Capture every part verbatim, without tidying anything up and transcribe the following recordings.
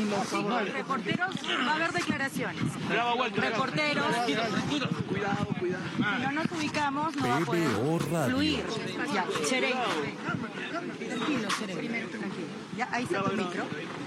Reporteros, va a haber declaraciones. Reporteros. Cuidado, cuidado. Si no nos ubicamos, no va a poder fluir. Ya, Cherey. Tranquilo, Cherey. Ya, ahí está tu micro.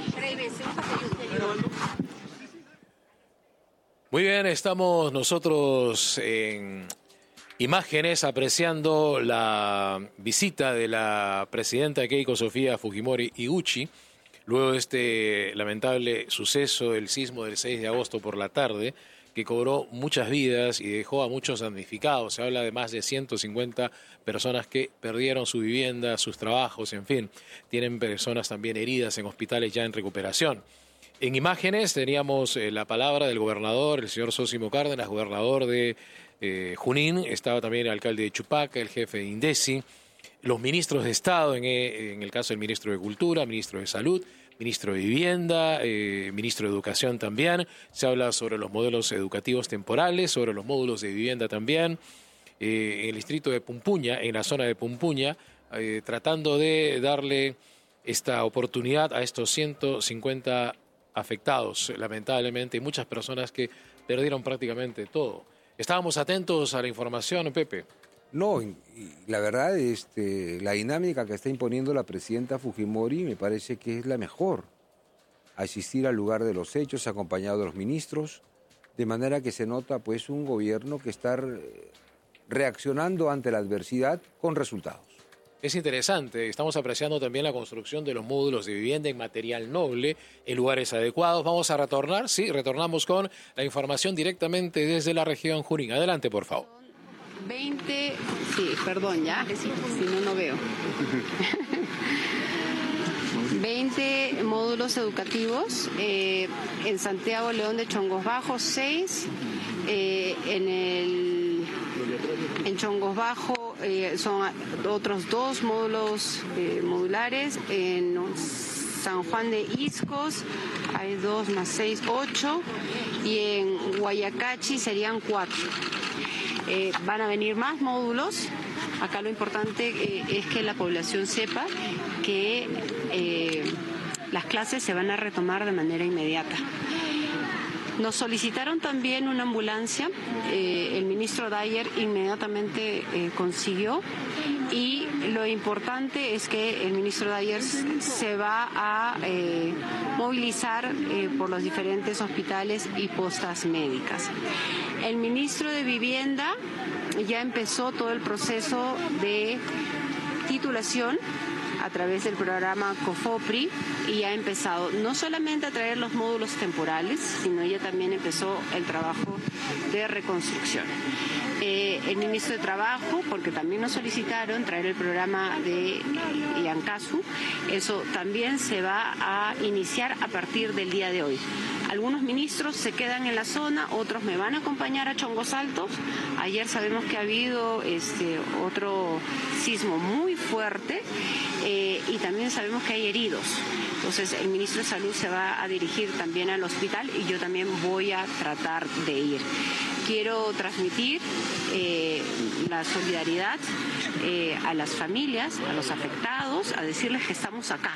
Muy bien, estamos nosotros en imágenes apreciando la visita de la presidenta Keiko Sofía Fujimori Iguchi, luego de este lamentable suceso, el sismo del seis de agosto por la tarde, que cobró muchas vidas y dejó a muchos damnificados. Se habla de más de ciento cincuenta personas que perdieron su vivienda, sus trabajos, en fin. Tienen personas también heridas en hospitales ya en recuperación. En imágenes teníamos eh, la palabra del gobernador, el señor Zósimo Cárdenas, gobernador de eh, Junín. Estaba también el alcalde de Chupaca, el jefe de INDECI, los ministros de Estado, en, en el caso del ministro de Cultura, ministro de Salud, ministro de Vivienda, eh, ministro de Educación también. Se habla sobre los modelos educativos temporales, sobre los módulos de vivienda también. Eh, en el distrito de Pumpuña, en la zona de Pumpuña, eh, tratando de darle esta oportunidad a estos ciento cincuenta afectados, lamentablemente, y muchas personas que perdieron prácticamente todo. Estábamos atentos a la información, Pepe. No, y la verdad, este, la dinámica que está imponiendo la presidenta Fujimori me parece que es la mejor. Asistir al lugar de los hechos, acompañado de los ministros, de manera que se nota pues un gobierno que está reaccionando ante la adversidad con resultados. Es interesante, estamos apreciando también la construcción de los módulos de vivienda en material noble, en lugares adecuados. Vamos a retornar, sí, retornamos con la información directamente desde la región Junín. Adelante, por favor. veinte, sí, perdón, ya, si no, no veo. veinte módulos educativos, eh, en Santiago León de Chongos Bajos, seis, eh, en el en Chongos Bajos eh, son otros dos módulos eh, modulares, en San Juan de Iscos hay dos más seis, ocho, y en Guayacachi serían cuatro. Eh, van a venir más módulos. Acá lo importante eh, es que la población sepa que eh, las clases se van a retomar de manera inmediata. Nos solicitaron también una ambulancia, eh, el ministro Dyer inmediatamente eh, consiguió, y lo importante es que el ministro Dyer se va a eh, movilizar eh, por los diferentes hospitales y postas médicas. El ministro de Vivienda ya empezó todo el proceso de titulación a través del programa COFOPRI y ya ha empezado no solamente a traer los módulos temporales, sino ya también empezó el trabajo de reconstrucción. Eh, el ministro de Trabajo, porque también nos solicitaron traer el programa de Yancasu, eso también se va a iniciar a partir del día de hoy. Algunos ministros se quedan en la zona, otros me van a acompañar a Chongos Altos. Ayer sabemos que ha habido este otro sismo muy fuerte eh, y también sabemos que hay heridos. Entonces el ministro de Salud se va a dirigir también al hospital y yo también voy a tratar de ir. Quiero transmitir eh, la solidaridad eh, a las familias, a los afectados, a decirles que estamos acá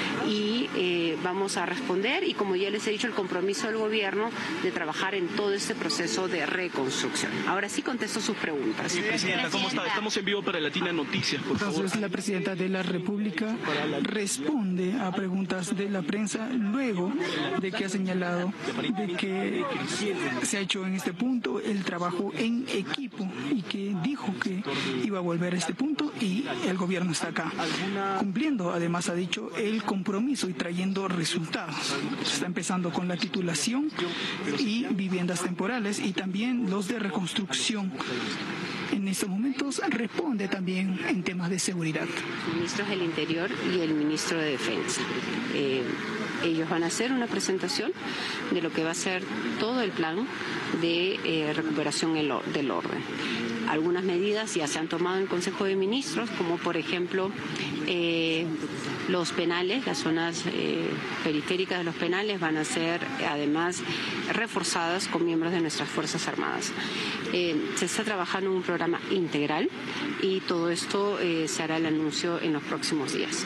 y eh, vamos a responder, y como ya les he dicho, el compromiso del gobierno de trabajar en todo este proceso de reconstrucción. Ahora sí contesto sus preguntas. Sí, presidenta, ¿cómo está? Estamos en vivo para Latina Noticias, por favor. Entonces, la presidenta de la República responde a preguntas de la prensa luego de que ha señalado de que se ha hecho en este punto el trabajo en equipo y que dijo que iba a volver a este punto y el gobierno está acá cumpliendo, además ha dicho, el compromiso y trayendo resultados. Se está empezando con la titulación y viviendas temporales y también los de reconstrucción. En estos momentos responde también en temas de seguridad. El ministro del Interior y el ministro de Defensa. Eh, ellos van a hacer una presentación de lo que va a ser todo el plan de eh, recuperación del orden. Algunas medidas ya se han tomado en el Consejo de Ministros, como por ejemplo eh, Los penales, las zonas eh, periféricas de los penales van a ser además reforzadas con miembros de nuestras Fuerzas Armadas. Eh, se está trabajando en un programa integral y todo esto eh, se hará el anuncio en los próximos días.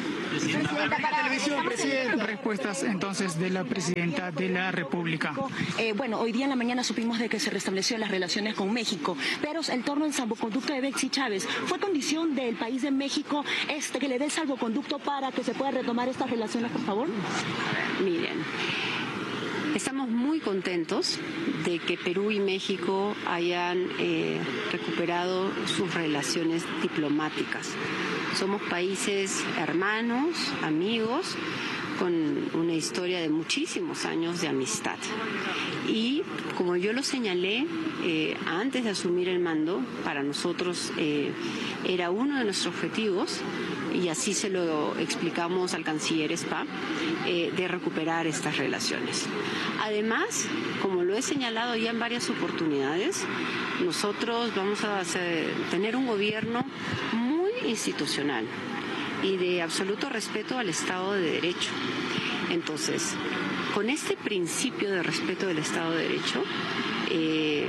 Respuestas entonces de la presidenta de la República. Eh, bueno, hoy día en la mañana supimos de que se restableció las relaciones con México, pero el torno del salvoconducto de Betsy Chávez, ¿fue condición del país de México este que le dé el salvoconducto para que se puedan retomar estas relaciones, por favor? Miren, estamos muy contentos de que Perú y México hayan eh, recuperado sus relaciones diplomáticas. Somos países hermanos, amigos, con una historia de muchísimos años de amistad. Y como yo lo señalé eh, antes de asumir el mando, para nosotros eh, era uno de nuestros objetivos, y así se lo explicamos al canciller Spa, eh, de recuperar estas relaciones. Además, como lo he señalado ya en varias oportunidades, nosotros vamos a hacer, tener un gobierno muy institucional y de absoluto respeto al Estado de Derecho. Entonces, con este principio de respeto del Estado de Derecho eh,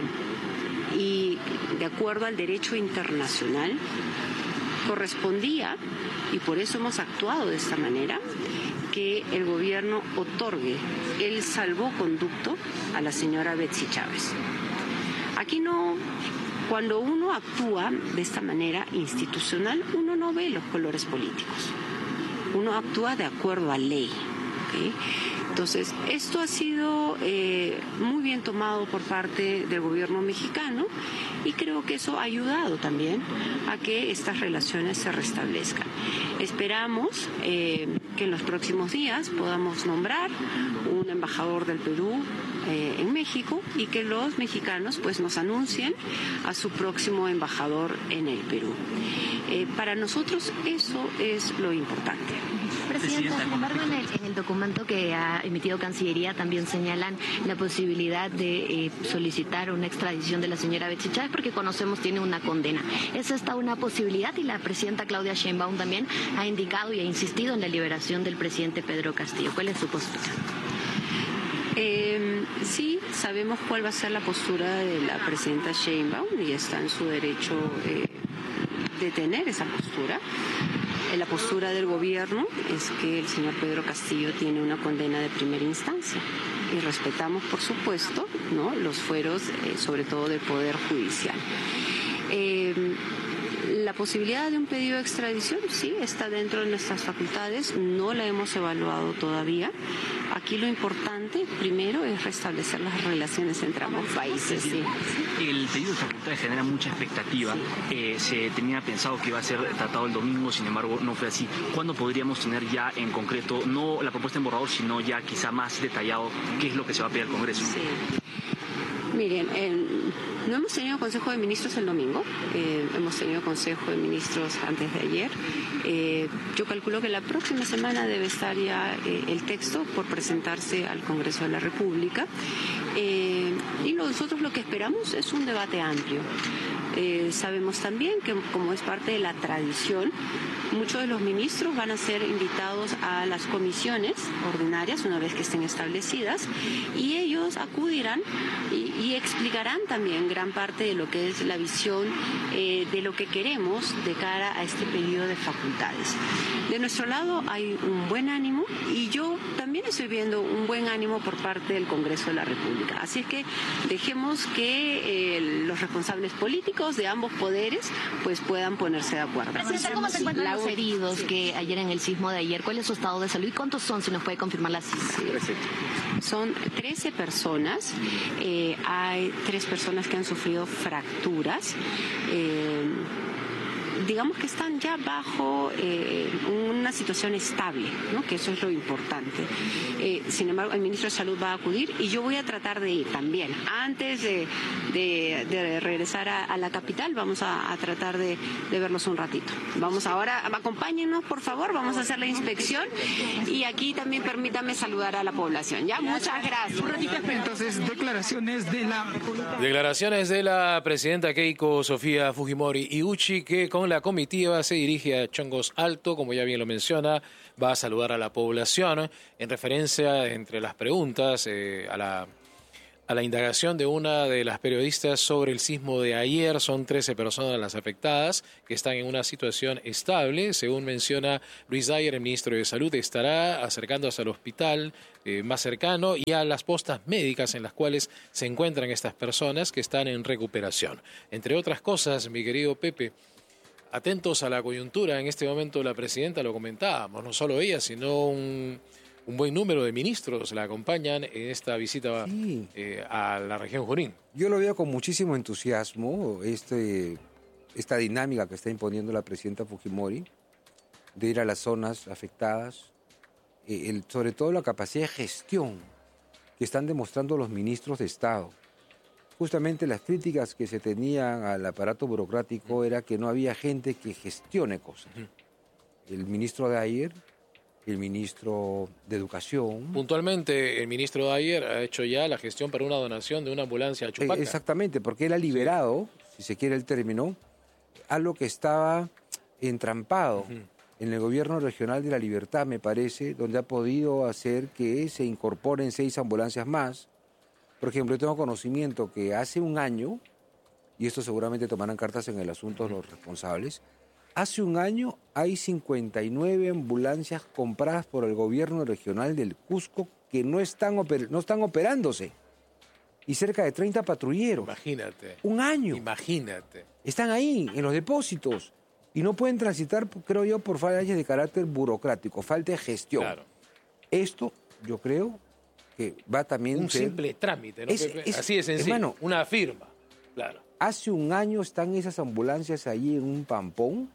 y de acuerdo al derecho internacional, correspondía, y por eso hemos actuado de esta manera, que el gobierno otorgue el salvoconducto a la señora Betsy Chávez. Aquí no... Cuando uno actúa de esta manera institucional, uno no ve los colores políticos. Uno actúa de acuerdo a ley. ¿Okay? Entonces, esto ha sido eh, muy bien tomado por parte del gobierno mexicano y creo que eso ha ayudado también a que estas relaciones se restablezcan. Esperamos eh, que en los próximos días podamos nombrar un embajador del Perú Eh, en México y que los mexicanos pues nos anuncien a su próximo embajador en el Perú. Eh, para nosotros eso es lo importante. Presidenta, sin embargo, en el, en el documento que ha emitido Cancillería también señalan la posibilidad de eh, solicitar una extradición de la señora Betsy Chávez porque conocemos tiene una condena. ¿Es esta una posibilidad? Y la presidenta Claudia Sheinbaum también ha indicado y ha insistido en la liberación del presidente Pedro Castillo. ¿Cuál es su postura? Eh, sí, sabemos cuál va a ser la postura de la presidenta Sheinbaum y está en su derecho eh, de tener esa postura. Eh, la postura del gobierno es que el señor Pedro Castillo tiene una condena de primera instancia y respetamos, por supuesto, ¿no?, los fueros, eh, sobre todo del Poder Judicial. Eh, La posibilidad de un pedido de extradición, sí, está dentro de nuestras facultades, no la hemos evaluado todavía. Aquí lo importante, primero, es restablecer las relaciones entre ambos países. Sí. El pedido de facultades genera mucha expectativa. Sí. Eh, se tenía pensado que iba a ser tratado el domingo, sin embargo, no fue así. ¿Cuándo podríamos tener ya en concreto, no la propuesta en borrador, sino ya quizá más detallado, qué es lo que se va a pedir al Congreso? Sí. Miren, eh, no hemos tenido Consejo de Ministros el domingo, eh, hemos tenido Consejo de Ministros antes de ayer. Eh, yo calculo que la próxima semana debe estar ya eh, el texto por presentarse al Congreso de la República. Eh, y nosotros lo que esperamos es un debate amplio. Eh, sabemos también que, como es parte de la tradición, muchos de los ministros van a ser invitados a las comisiones ordinarias una vez que estén establecidas y ellos acudirán y, y explicarán también gran parte de lo que es la visión eh, de lo que queremos de cara a este periodo de facultades. De nuestro lado hay un buen ánimo y yo también estoy viendo un buen ánimo por parte del Congreso de la República. Así es que dejemos que eh, los responsables políticos de ambos poderes pues puedan ponerse de acuerdo. Presidenta, ¿cómo se encuentran los heridos que ayer en el sismo de ayer? ¿Cuál es su estado de salud y cuántos son, si nos puede confirmar la cifra? Sí. Son trece personas, eh, hay tres personas que han sufrido fracturas. Eh, digamos que están ya bajo eh, una situación estable, ¿no?, que eso es lo importante. Eh, sin embargo, el ministro de Salud va a acudir y yo voy a tratar de ir también. Antes de, de, de regresar a, a la capital, vamos a, a tratar de, de verlos un ratito. Vamos ahora, acompáñennos, por favor, vamos a hacer la inspección y aquí también permítame saludar a la población. Ya, muchas gracias. Entonces, declaraciones de la... Declaraciones de la presidenta Keiko Sofía Fujimori Iguchi, que con la la comitiva se dirige a Chongos Alto, como ya bien lo menciona, va a saludar a la población en referencia, entre las preguntas, eh, a la... a la indagación de una de las periodistas sobre el sismo de ayer. Son trece personas las afectadas que están en una situación estable. Según menciona Luis Dyer, el ministro de Salud estará acercándose al hospital eh, más cercano y a las postas médicas en las cuales se encuentran estas personas que están en recuperación. Entre otras cosas, mi querido Pepe, atentos a la coyuntura. En este momento la presidenta, lo comentábamos, no solo ella, sino un... Un buen número de ministros la acompañan en esta visita sí. eh, a la región Junín. Yo lo veo con muchísimo entusiasmo, este, esta dinámica que está imponiendo la presidenta Fujimori, de ir a las zonas afectadas, eh, el, sobre todo la capacidad de gestión que están demostrando los ministros de Estado. Justamente las críticas que se tenían al aparato burocrático era que no había gente que gestione cosas. El ministro de ayer... el ministro de Educación. Puntualmente, el ministro Dyer ha hecho ya la gestión para una donación de una ambulancia a Chupaca. Exactamente, porque él ha liberado, sí. si se quiere el término, algo que estaba entrampado uh-huh. en el gobierno regional de La Libertad, me parece, donde ha podido hacer que se incorporen seis ambulancias más. Por ejemplo, yo tengo conocimiento que hace un año, y esto seguramente tomarán cartas en el asunto uh-huh. los responsables, hace un año hay cincuenta y nueve ambulancias compradas por el gobierno regional del Cusco que no están, oper- no están operándose. Y cerca de treinta patrulleros. Imagínate. Un año. Imagínate. Están ahí, en los depósitos. Y no pueden transitar, creo yo, por fallas de carácter burocrático, falta de gestión. Claro. Esto, yo creo, que va también... Un ser... simple trámite, ¿no? Es, es, Así de sencillo. Hermano, una firma. Claro. Hace un año están esas ambulancias allí en un pampón.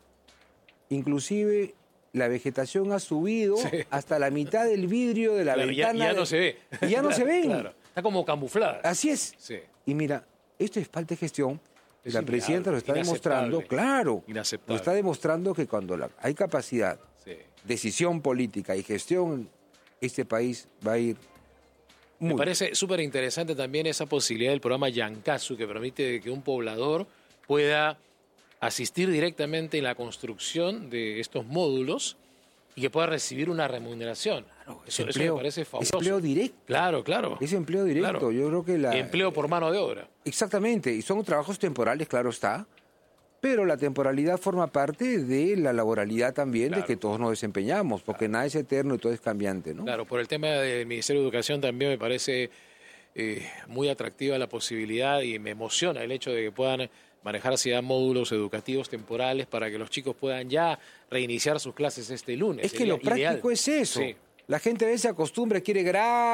Inclusive la vegetación ha subido sí. hasta la mitad del vidrio de la claro, ventana. Ya, ya de... no se ve. Y ya no claro, se ven. Claro. Está como camuflada. Así es. Sí. Y mira, esto es falta de gestión. Es la presidenta lo está demostrando. Claro. Inaceptable. Lo está demostrando que cuando la... hay capacidad, sí. decisión política y gestión, este país va a ir muy... Me parece súper interesante también esa posibilidad del programa Yancasu, que permite que un poblador pueda asistir directamente en la construcción de estos módulos y que pueda recibir una remuneración. Claro, eso, empleo, eso me parece fabuloso. Es empleo directo. Claro, claro. Es empleo directo. Claro. Yo creo que la... Empleo por mano de obra. Exactamente. Y son trabajos temporales, claro está. Pero la temporalidad forma parte de la laboralidad también, claro. de que todos nos desempeñamos, porque claro. nada es eterno y todo es cambiante, ¿no? Claro, por el tema del Ministerio de Educación también me parece eh, muy atractiva la posibilidad y me emociona el hecho de que puedan manejarse ya módulos educativos temporales para que los chicos puedan ya reiniciar sus clases este lunes. Es que lo práctico ideal. es eso. Sí. La gente a veces se acostumbra, quiere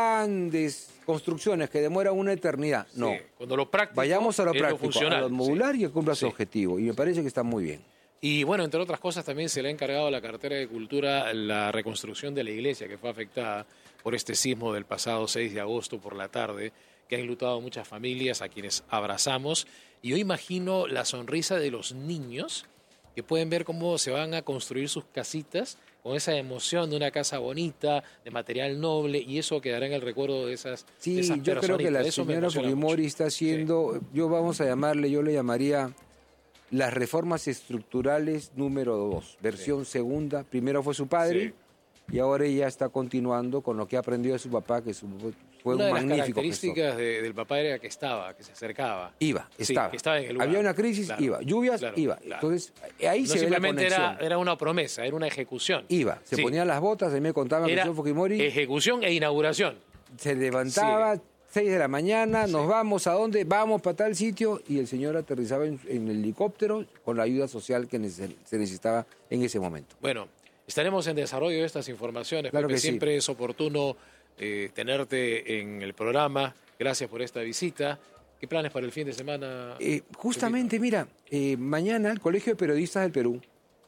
grandes construcciones que demoran una eternidad. Sí. No, cuando lo práctico vayamos a lo práctico, lo a lo modular sí. y que cumpla sí. su objetivo. Y me parece que está muy bien. Y bueno, entre otras cosas también se le ha encargado a la cartera de Cultura la reconstrucción de la iglesia que fue afectada por este sismo del pasado seis de agosto por la tarde, que ha enlutado a muchas familias a quienes abrazamos. Y yo imagino la sonrisa de los niños que pueden ver cómo se van a construir sus casitas con esa emoción de una casa bonita, de material noble, y eso quedará en el recuerdo de esas Sí, de esas yo creo que la eso señora Fujimori está haciendo, sí. yo vamos a llamarle, yo le llamaría las reformas estructurales número dos, versión sí. segunda. Primero fue su padre sí. y ahora ella está continuando con lo que ha aprendido de su papá, que su, fue una un de magnífico las características de, del papá era que estaba, que se acercaba. Iba, estaba. Sí, estaba en el lugar. Había una crisis, claro, iba. Lluvias, claro, iba. Claro. Entonces, ahí no se ve la conexión. Simplemente era, era una promesa, era una ejecución. Iba, se sí. ponían las botas, ahí me contaban era que el señor Fujimori... ejecución e inauguración. Se levantaba, sí. seis de la mañana, sí. nos vamos a dónde, vamos para tal sitio, y el señor aterrizaba en, en el helicóptero con la ayuda social que neces- se necesitaba en ese momento. Bueno, estaremos en desarrollo de estas informaciones, claro porque que siempre sí. es oportuno eh, tenerte en el programa. Gracias por esta visita. ¿Qué planes para el fin de semana? Eh, justamente, mira, eh, mañana el Colegio de Periodistas del Perú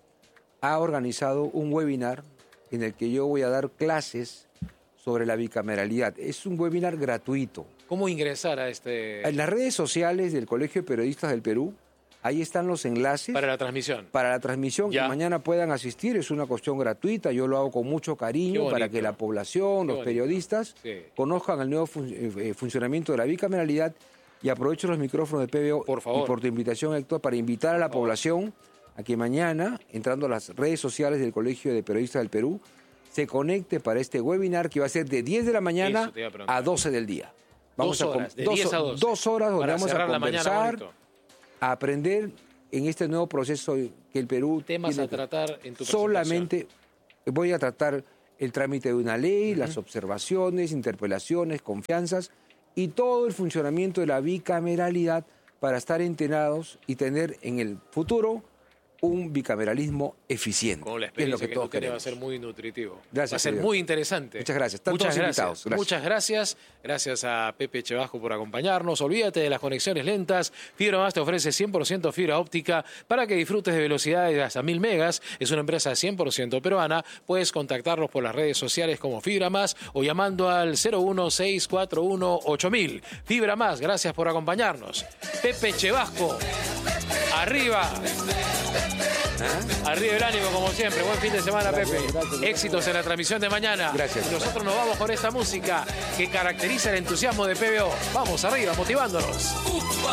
ha organizado un webinar en el que yo voy a dar clases sobre la bicameralidad. Es un webinar gratuito. ¿Cómo ingresar a este...? En las redes sociales del Colegio de Periodistas del Perú, ahí están los enlaces. Para la transmisión. Para la transmisión, ya. que mañana puedan asistir. Es una cuestión gratuita, yo lo hago con mucho cariño para que la población, Qué los bonito. periodistas, sí. conozcan el nuevo fun- eh, funcionamiento de la bicameralidad. Y aprovecho los micrófonos de P B O por favor. y por tu invitación, Héctor, para invitar a la población a que mañana, entrando a las redes sociales del Colegio de Periodistas del Perú, se conecte para este webinar que va a ser de diez de la mañana a doce del día. Vamos dos horas, a de dos, diez a doce. Dos horas donde para vamos a conversar, a aprender en este nuevo proceso que el Perú temas tiene a tratar en tu solamente voy a tratar el trámite de una ley, uh-huh. las observaciones, interpelaciones, confianzas y todo el funcionamiento de la bicameralidad para estar enterados y tener en el futuro un bicameralismo eficiente. Con la que es lo experiencia que, que todos tú tienes, queremos. va a ser muy nutritivo. Gracias, va a ser querido. muy interesante. Muchas gracias. Están Muchas todos gracias. invitados. Gracias. Muchas gracias. Gracias a Pepe Echevajo por acompañarnos. Olvídate de las conexiones lentas. Fibra Más te ofrece cien por ciento fibra óptica para que disfrutes de velocidades de hasta mil megas. Es una empresa cien por ciento peruana. Puedes contactarlos por las redes sociales como Fibra Más o llamando al cero uno seis cuatro uno ocho mil. Fibra Más, gracias por acompañarnos. Pepe Echevajo, arriba. ¿Ah? Arriba el ánimo, como siempre. Buen fin de semana, gracias, Pepe. Gracias, Éxitos en la transmisión de mañana. Gracias. Y nosotros nos vamos con esta música que caracteriza el entusiasmo de P B O. Vamos arriba, motivándonos.